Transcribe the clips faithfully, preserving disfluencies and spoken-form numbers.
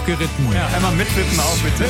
geritten. Ja, einmal mitwippen auch bitte.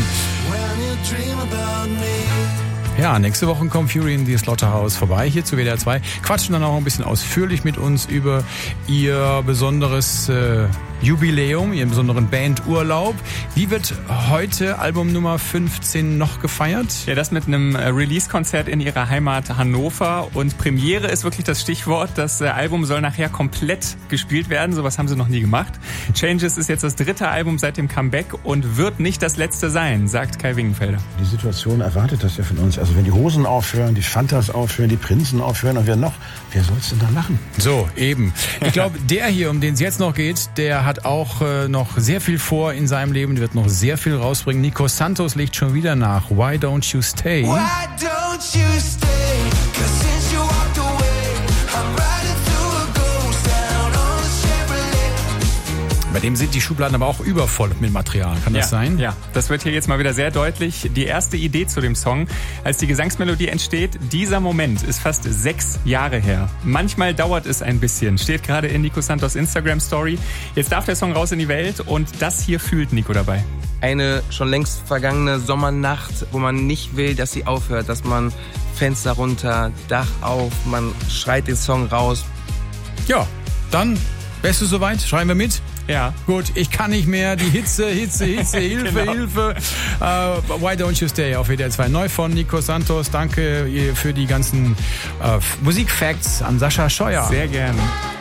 Ja, nächste Woche kommt Fury in the Slaughterhouse vorbei, hier zu W D R zwei. Quatschen dann auch ein bisschen ausführlich mit uns über ihr besonderes äh, Jubiläum, ihren besonderen Bandurlaub. Wie wird heute Album Nummer fünfzehn noch gefeiert? Ja, das mit einem Release-Konzert in ihrer Heimat Hannover. Und Premiere ist wirklich das Stichwort. Das Album soll nachher komplett gespielt werden. Sowas haben sie noch nie gemacht. Changes ist jetzt das dritte Album seit dem Comeback und wird nicht das letzte sein, sagt Kai Wingenfelder. Die Situation erwartet das ja von uns. Also wenn die Hosen aufhören, die Fantas aufhören, die Prinzen aufhören und wer noch, wer soll's denn da machen? So, eben. Ich glaube, der hier, um den es jetzt noch geht, der hat auch äh, noch sehr viel vor in seinem Leben, wird noch sehr viel rausbringen. Nico Santos legt schon wieder nach. Why don't you stay? Why don't you stay? 'Cause since you walked away, I'm riding through a ghost town on a Chevrolet. Bei dem sind die Schubladen aber auch übervoll mit Material. Kann das ja, sein? Ja, das wird hier jetzt mal wieder sehr deutlich. Die erste Idee zu dem Song, als die Gesangsmelodie entsteht, dieser Moment ist fast sechs Jahre her. Manchmal dauert es ein bisschen, steht gerade in Nico Santos Instagram-Story. Jetzt darf der Song raus in die Welt und das hier fühlt Nico dabei. Eine schon längst vergangene Sommernacht, wo man nicht will, dass sie aufhört, dass man Fenster runter, Dach auf, man schreit den Song raus. Ja, dann, wärst du soweit? Schreiben wir mit? Ja. Gut, ich kann nicht mehr. Die Hitze, Hitze, Hitze, Hilfe, Genau. Hilfe. Uh, Why Don't You Stay auf W D R zwei. Neu von Nico Santos. Danke für die ganzen uh, Musikfacts an Sascha Scheuer. Sehr gerne.